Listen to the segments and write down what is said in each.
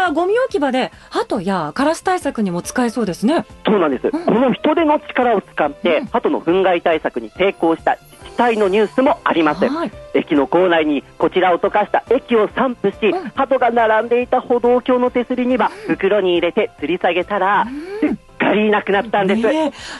なゴミ置き場で鳩やカラス対策にも使えそうですね。 そうなんです、この人手の力を使って鳩の糞害対策に成功した自治体のニュースもあります。駅の構内にこちらを溶かした液を散布し、鳩が並んでいた歩道橋の手すりには袋に入れて吊り下げたらすっかりいなくなったんです。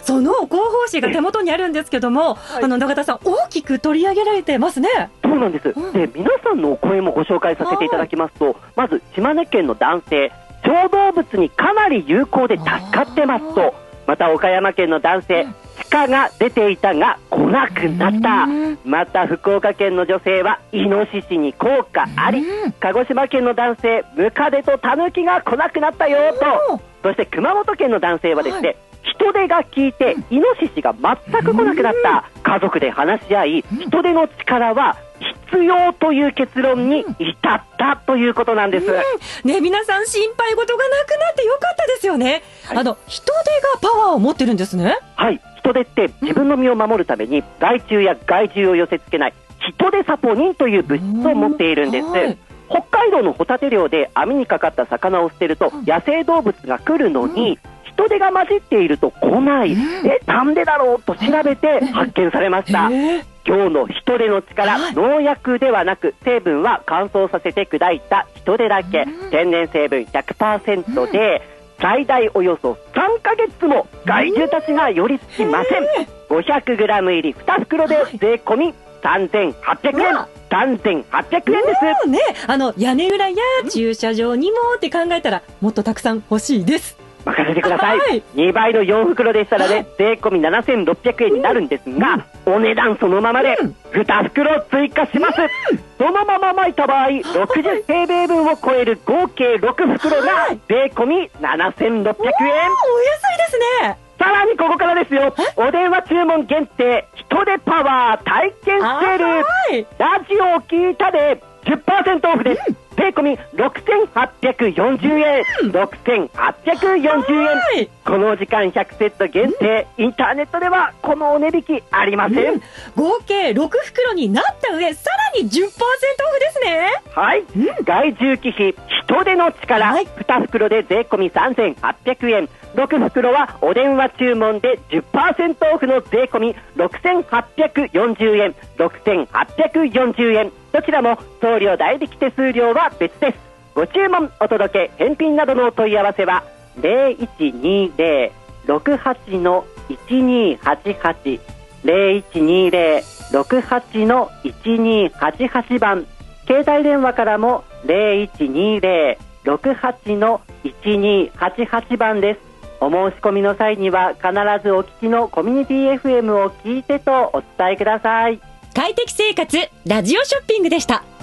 その広報誌が手元にあるんですけども、永田さん大きく取り上げられてますね。 そうなんです、で皆さんのお声もご紹介させていただきますと、まず島根県の男性、小動物にかなり有効で助かってますと、また岡山県の男性、鹿が出ていたが来なくなった。また福岡県の女性はイノシシに効果あり。鹿児島県の男性、ムカデとタヌキが来なくなったよと。そして熊本県の男性はですね、人手が効いてイノシシが全く来なくなった。家族で話し合い、人手の力は必要という結論に至ったということなんです。 ね、皆さん心配事がなくなってよかったですよね。人手がパワーを持ってるんですね。 はい、人手って自分の身を守るために害虫や害獣を寄せ付けない人手サポニンという物質を持っているんです。北海道のホタテ漁で網にかかった魚を捨てると野生動物が来るのに、人手が混じっていると来ない。なんでだろうと調べて発見されました。今日の人手の力、農薬ではなく成分は乾燥させて砕いた人手だけ、天然成分 100% で最大およそ3ヶ月も害獣たちが寄りつきません。500g 入り2袋で税込み3800円。3800円ですね。屋根裏や駐車場にもって考えたらもっとたくさん欲しいです。 任せてください。2倍の4袋でしたらね、税込み7600円になるんですが、お値段そのままで2袋追加します。そのまま巻いた場合、60平米分を超える合計6袋が税込み7600円。お安いですね。 さらにここからですよ。お電話注文限定人手パワー体験セール。ラジオを聞いたで 10% オフです。税込み6840円。6840円。この時間100セット限定。インターネットではこのお値引きありません。 合計6袋になった上、さらに 10% オフですね。 はい、害獣忌避人手の力、2袋で税込み3800円。6袋はお電話注文で 10% オフの税込み6840円。6840円。どちらも送料代引き手数料は別です。ご注文お届け返品などのお問い合わせは 0120-68-1288 0120-68-1288 番、携帯電話からも 0120-68-1288 番です。お申し込みの際には必ずお聞きのコミュニティ FM を聞いてとお伝えください。 快適生活ラジオショッピングでした。